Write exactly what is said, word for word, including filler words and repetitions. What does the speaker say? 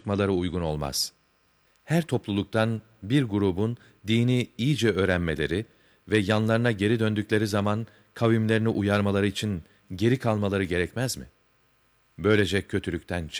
çıkmaları uygun olmaz. Her topluluktan bir grubun dini iyice öğrenmeleri ve yanlarına geri döndükleri zaman kavimlerini uyarmaları için geri kalmaları gerekmez mi? Böylece kötülükten çek.